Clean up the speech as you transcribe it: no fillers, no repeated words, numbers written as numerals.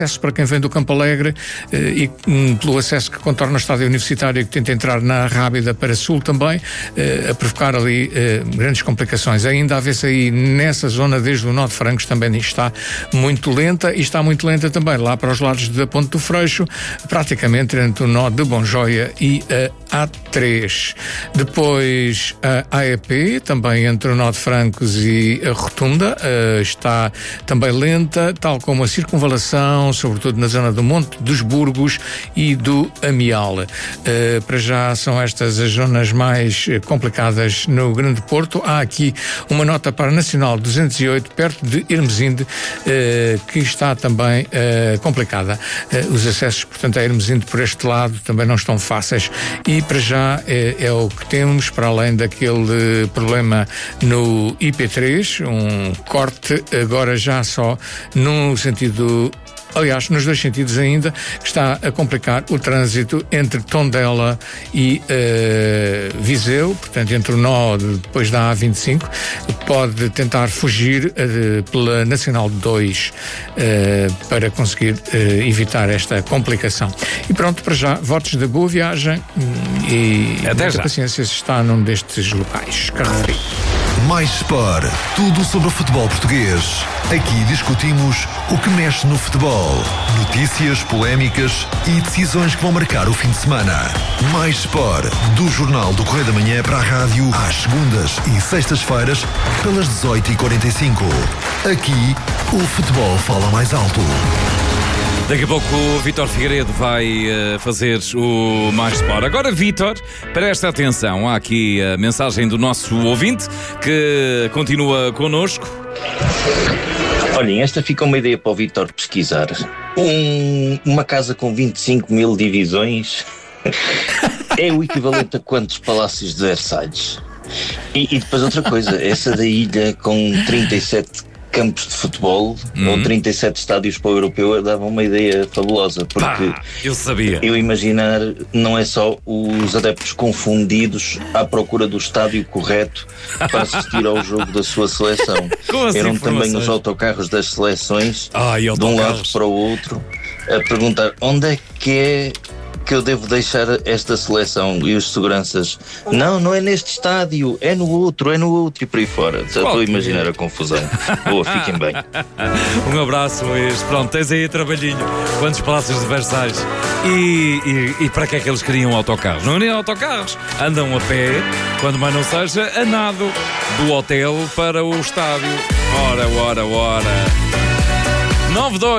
acesso para quem vem do Campo Alegre e pelo acesso que contorna o estádio universitário, que tenta entrar na Rábida para Sul também, a provocar ali grandes complicações. Ainda a ver-se aí nessa zona, desde o Nó de Francos, também está muito lenta, e está muito lenta também lá para os lados da Ponte do Freixo, praticamente entre o Nó de Bonjoia e a A3. Depois a AEP, também entre o Nó de Francos e a Rotunda, está também lenta, tal como a circunvalação, sobretudo na zona do Monte dos Burgos e do Amial. Para já são estas as zonas mais complicadas no Grande Porto. Há aqui uma nota para a Nacional 208, perto de Hermesinde, que está também complicada. Os acessos, portanto, a Hermesinde por este lado também não estão fáceis. E para já é o que temos, para além daquele problema no IP3, um corte agora já só no sentido, aliás, nos dois sentidos ainda, que está a complicar o trânsito entre Tondela e Viseu, portanto, entre o nó depois da A25, pode tentar fugir pela Nacional 2 para conseguir evitar esta complicação. E pronto, para já, votos de boa viagem e muita paciência se está num destes locais. Carrefour. Mais Sport, tudo sobre o futebol português. Aqui discutimos o que mexe no futebol, notícias, polémicas e decisões que vão marcar o fim de semana. Mais Sport, do Jornal do Correio da Manhã para a rádio, às segundas e sextas-feiras, pelas 18h45. Aqui, o futebol fala mais alto. Daqui a pouco o Vítor Figueiredo vai fazer o Mais Sport. Agora, Vítor, presta atenção. Há aqui a mensagem do nosso ouvinte que continua connosco. Olhem, esta fica uma ideia para o Vítor pesquisar. Uma casa com 25 mil divisões é o equivalente a quantos palácios de Versalhes? E depois outra coisa, essa da ilha com 37 campos de futebol ou 37 estádios para o europeu dava uma ideia fabulosa, porque eu sabia. Eu imaginar, não é só os adeptos confundidos à procura do estádio correto para assistir ao jogo da sua seleção. Eram também os autocarros das seleções, de um lado para o outro, a perguntar onde é que eu devo deixar esta seleção, e os seguranças, não é neste estádio, é no outro, e por aí fora. Já estou a imaginar a confusão. Boa, fiquem bem. Um abraço, Luís. Pronto, tens aí trabalhinho. Quantos palácios de Versalhes? E para que é que eles queriam autocarros? Não é nem autocarros, andam a pé, quando mais não seja, a nado do hotel para o estádio. Ora. 9-2.